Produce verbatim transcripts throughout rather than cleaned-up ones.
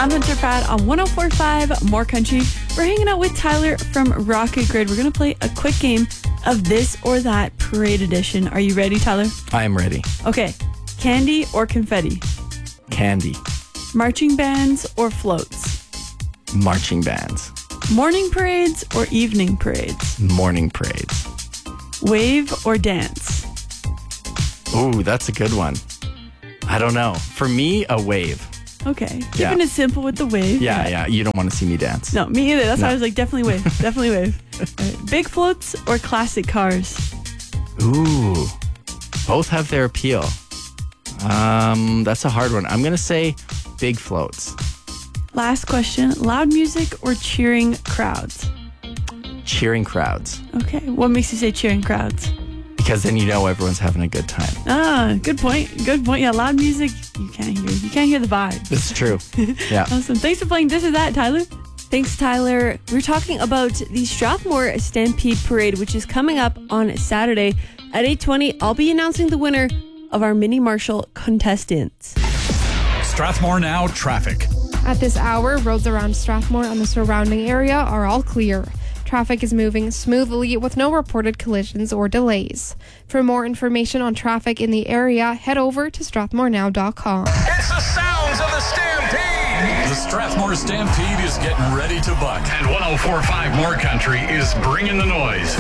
I'm Hunter Pratt on one oh four point five More Country. We're hanging out with Tyler from Rocket Grid. We're going to play a quick game of This or That Parade Edition. Are you ready, Tyler? I am ready. Okay. Candy or confetti? Candy. Marching bands or floats? Marching bands. Morning parades or evening parades? Morning parades. Wave or dance? Ooh, that's a good one. I don't know. For me, a wave. Okay. Yeah. Keeping it simple with the wave. Yeah, yeah. You don't want to see me dance. No, me either. That's No. why I was like, definitely wave. Definitely wave. All right. Big floats or classic cars? Ooh. Both have their appeal. Um, that's a hard one. I'm going to say big floats. Last question. Loud music or cheering crowds? Cheering crowds. Okay. What makes you say cheering crowds? Because then you know everyone's having a good time. Ah, good point. Good point. Yeah, loud music, you can't hear. You can't hear the vibe. That's true. Yeah. Awesome. Thanks for playing This or That, Tyler. Thanks, Tyler. We're talking about the Strathmore Stampede Parade, which is coming up on Saturday at eight twenty. I'll be announcing the winner of our Mini Marshall contestants. Strathmore Now traffic. At this hour, roads around Strathmore and the surrounding area are all clear. Traffic is moving smoothly with no reported collisions or delays. For more information on traffic in the area, head over to strathmore now dot com. It's the sounds of the Stampede. The Strathmore Stampede is getting ready to buck. And one oh four point five More Country is bringing the noise.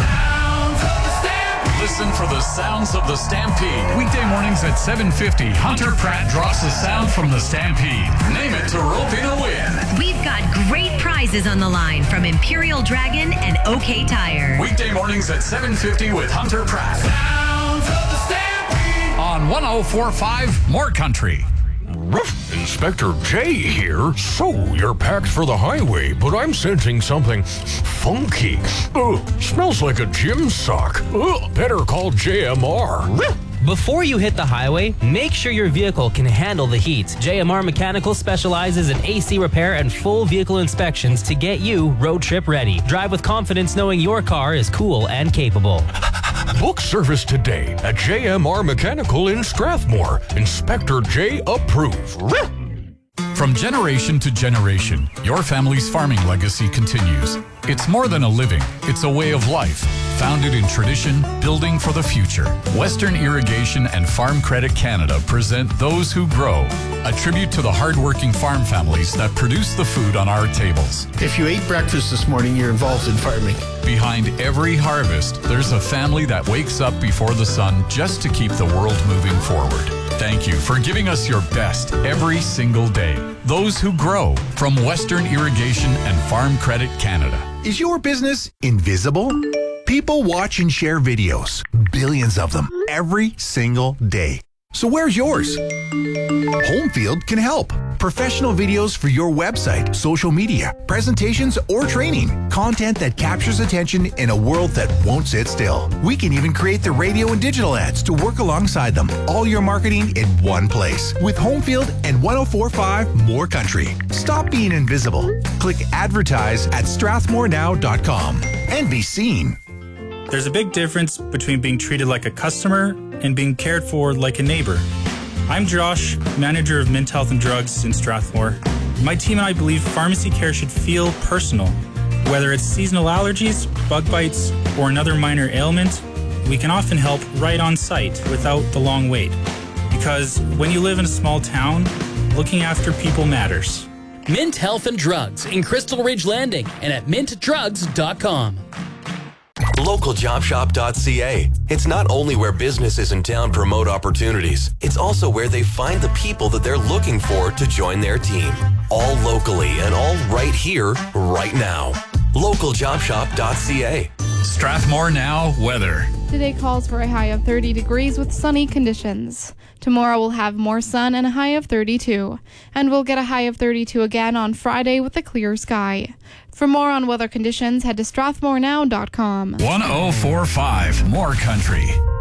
Listen for the sounds of the Stampede. Weekday mornings at seven fifty, Hunter Pratt drops the sound from the Stampede. Name it to rope in a win. We've got great prizes on the line from Imperial Dragon and OK Tire. Weekday mornings at seven fifty with Hunter Pratt. Sounds of the Stampede. On one oh four point five More Country. Ruff, Inspector J here. So, you're packed for the highway, but I'm sensing something funky. Ugh, smells like a gym sock. Ugh, better call J M R. Before you hit the highway, make sure your vehicle can handle the heat. J M R Mechanical specializes in A C repair and full vehicle inspections to get you road trip ready. Drive with confidence knowing your car is cool and capable. Book service today at J M R Mechanical in Strathmore. Inspector J approved. From generation to generation, your family's farming legacy continues. It's more than a living, it's a way of life, founded in tradition, building for the future. Western Irrigation and Farm Credit Canada present Those Who Grow, a tribute to the hardworking farm families that produce the food on our tables. If you ate breakfast this morning, you're involved in farming. Behind every harvest, there's a family that wakes up before the sun just to keep the world moving forward. Thank you for giving us your best every single day. Those Who Grow from Western Irrigation and Farm Credit Canada. Is your business invisible? People watch and share videos, billions of them, every single day. So where's yours? Homefield can help. Professional videos for your website, social media, presentations, or training. Content that captures attention in a world that won't sit still. We can even create the radio and digital ads to work alongside them. All your marketing in one place. With Homefield and one oh four point five More Country. Stop being invisible. Click advertise at strathmore now dot com and be seen. There's a big difference between being treated like a customer and being cared for like a neighbor. I'm Josh, manager of Mint Health and Drugs in Strathmore. My team and I believe pharmacy care should feel personal. Whether it's seasonal allergies, bug bites, or another minor ailment, we can often help right on site without the long wait. Because when you live in a small town, looking after people matters. Mint Health and Drugs in Crystal Ridge Landing and at mint drugs dot com. local job shop dot c a. It's not only where businesses in town promote opportunities, it's also where they find the people that they're looking for to join their team. All locally and all right here, right now. local job shop dot c a. Strathmore Now weather. Today calls for a high of thirty degrees with sunny conditions. Tomorrow we'll have more sun and a high of thirty-two. And we'll get a high of thirty-two again on Friday with a clear sky. For more on weather conditions, head to strathmore now dot com. one oh four point five More Country.